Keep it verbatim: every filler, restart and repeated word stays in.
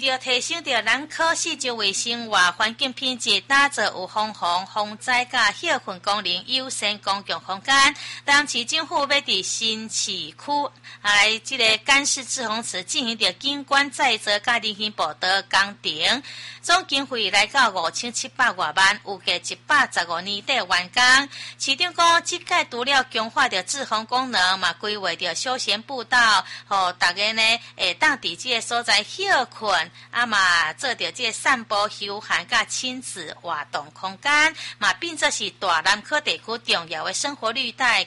着提升着咱可四周卫生活环境品质，打造有防洪、防灾甲休困功能优先公共空间。当市政府要伫新市区来这个干式滞洪池进行着景观再造甲人行步道工程，总经费来到五千七百多万，有价一百十五年底完工。市长讲，这届除了强化着滞洪功能，嘛规划着休闲步道，互大家呢会当伫这个所在休困，啊嘛做着这个散步休闲甲亲子活动空间，嘛变作是大南科地区重要的生活绿带。